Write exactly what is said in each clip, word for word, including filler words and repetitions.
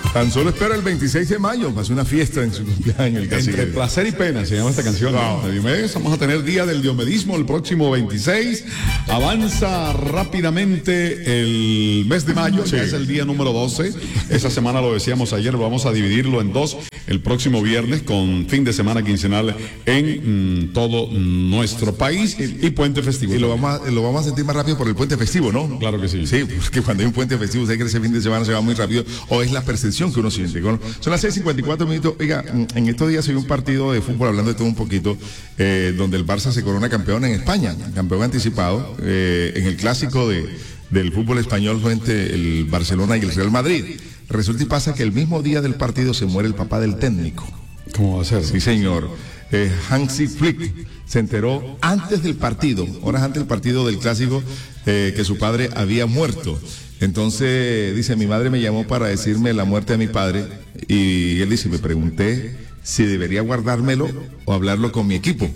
Tan solo espera el veintiséis de mayo, va a ser una fiesta en su cumpleaños. El Entre placer y pena se llama esta canción. No. De Diomedes. Vamos a tener Día del Diomedismo el próximo veintiséis. Avanza rápidamente el mes de mayo, sí. Ya es el día número doce. Esa semana, lo decíamos ayer, vamos a dividirlo en dos. El próximo viernes con fin de semana quincenal en mm, todo nuestro país y, y puente festivo. Y lo vamos, a, lo vamos a sentir más rápido por el puente festivo, ¿no? Claro que sí. Sí, porque cuando hay un puente festivo, sé que ese fin de semana se va muy rápido, o es la percepción que uno siente. Son las seis cincuenta y cuatro minutos. Oiga, en estos días se vio un partido de fútbol, hablando de todo un poquito, eh, donde el Barça se corona campeón en España, campeón anticipado, eh, en el clásico de, del fútbol español frente el Barcelona y el Real Madrid. Resulta y pasa que el mismo día del partido se muere el papá del técnico. ¿Cómo va a ser? Sí, señor. Eh, Hansi Flick se enteró antes del partido, horas antes del partido del clásico, eh, que su padre había muerto. Entonces, dice, mi madre me llamó para decirme la muerte de mi padre, y él dice, me pregunté si debería guardármelo o hablarlo con mi equipo,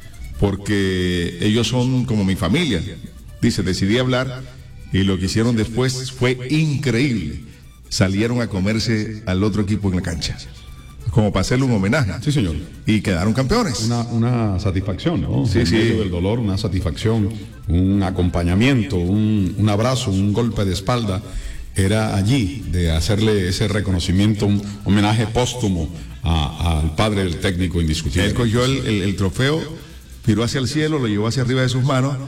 porque ellos son como mi familia. Dice, decidí hablar, y lo que hicieron después fue increíble. Salieron a comerse al otro equipo en la cancha, como para hacerle un homenaje. Sí, señor. Y quedaron campeones. Una, una satisfacción, ¿no? Sí, en sí. medio del dolor, una satisfacción, un acompañamiento, un, un abrazo, un golpe de espalda. Era allí de hacerle ese reconocimiento, un homenaje póstumo a, al padre del técnico indiscutible. Él cogió el, el, el trofeo, tiró hacia el cielo, lo llevó hacia arriba de sus manos.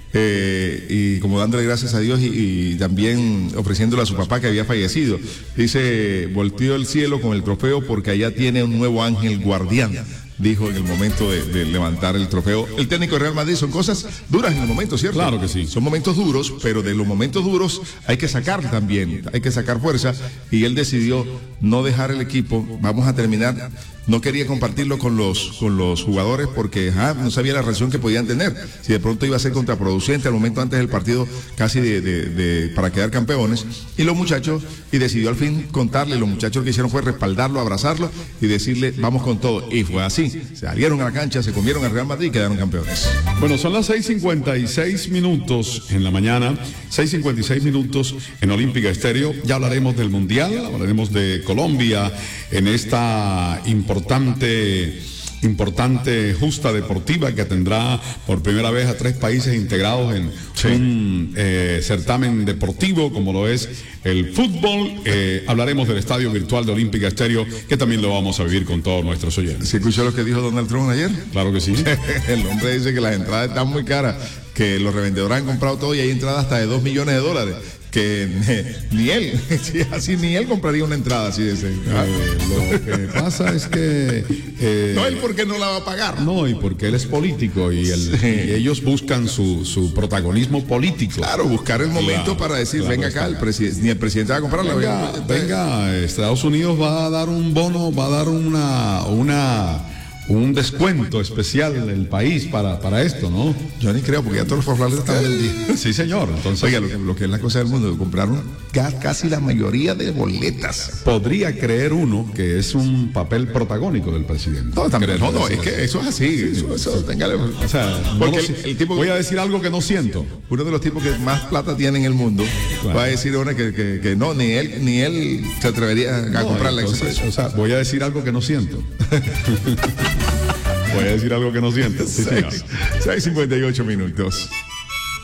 Eh, y como dándole gracias a Dios y, y también ofreciéndole a su papá que había fallecido. Dice, volteó el cielo con el trofeo porque allá tiene un nuevo ángel guardián, dijo en el momento de, de levantar el trofeo. El técnico de Real Madrid, son cosas duras en el momento, ¿cierto? Claro que sí. Son momentos duros, pero de los momentos duros hay que sacar también, hay que sacar fuerza, y él decidió no dejar el equipo. Vamos a terminar. No quería compartirlo con los con los jugadores porque ah, no sabía la reacción que podían tener. Si de pronto iba a ser contraproducente al momento antes del partido, casi de, de, de para quedar campeones. Y los muchachos, y decidió al fin contarle, los muchachos lo que hicieron fue respaldarlo, abrazarlo y decirle, vamos con todo. Y fue así. Salieron a la cancha, se comieron al Real Madrid y quedaron campeones. Bueno, son las seis cincuenta y seis minutos en la mañana, seis cincuenta y seis minutos en Olímpica Estéreo. Ya hablaremos del Mundial, hablaremos de Colombia en esta importante importante, importante justa deportiva que tendrá por primera vez a tres países integrados en sí. un eh, certamen deportivo como lo es el fútbol. Eh, hablaremos del estadio virtual de Olímpica Estéreo, que también lo vamos a vivir con todos nuestros oyentes. ¿Se escuchó lo que dijo Donald Trump ayer? Claro que sí. El hombre dice que las entradas están muy caras, que los revendedores han comprado todo y hay entradas hasta de dos millones de dólares. Que eh, ni él, si así ni él compraría una entrada así de ese. ¿Ah? Eh, lo que pasa es que eh, no, él porque no la va a pagar. No, y porque él es político y, el, sí. y ellos buscan su, su protagonismo político. Claro, buscar el momento claro, para decir, claro, venga acá, el presi- ni el presidente va a comprarla. Venga, venga, Estados Unidos va a dar un bono, va a dar una una un descuento especial en el país para, para esto, ¿no? Yo ni creo, porque ya todos los formales están vendidos. Sí, señor. Entonces, oiga, lo, lo que es la cosa del mundo, compraron casi la mayoría de boletas. Podría creer uno que es un papel protagónico del presidente. No, también, no, no, es que eso es así. Sí, eso, eso, téngale, o sea, porque no el, el tipo, voy a decir algo que no siento. Uno de los tipos que más plata tiene en el mundo, claro, va a decir ahora que, que, que no, ni él, ni él se atrevería a no, comprar la entonces, o sea, voy a decir algo que no siento. Voy a decir algo que no siento. Sí, seis cincuenta y ocho minutos.